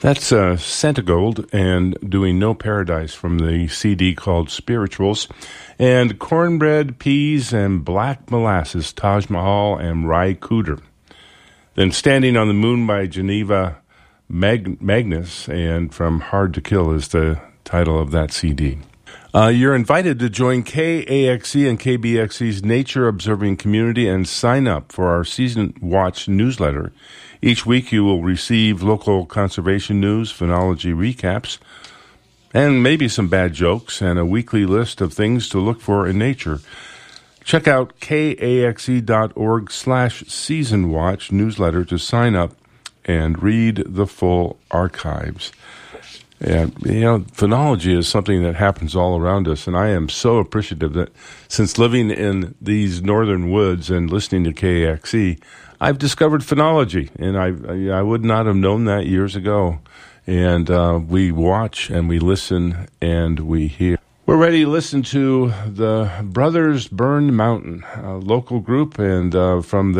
That's Centigold and doing No Paradise from the CD called Spirituals. And Cornbread, Peas, and Black Molasses, Taj Mahal and Ry Cooder. Then Standing on the Moon by Geneva Magnus, and From Hard to Kill is the title of that CD. You're invited to join KAXE and KBXE's Nature Observing Community and sign up for our Season Watch newsletter. Each week you will receive local conservation news, phenology recaps, and maybe some bad jokes, and a weekly list of things to look for in nature. Check out kaxe.org/seasonwatch newsletter to sign up and read the full archives. And, phenology is something that happens all around us, and I am so appreciative that since living in these northern woods and listening to KAXE, I've discovered phenology, and I would not have known that years ago. And we watch and we listen and we hear. We're ready to listen to the Brothers Burned Mountain, a local group, and from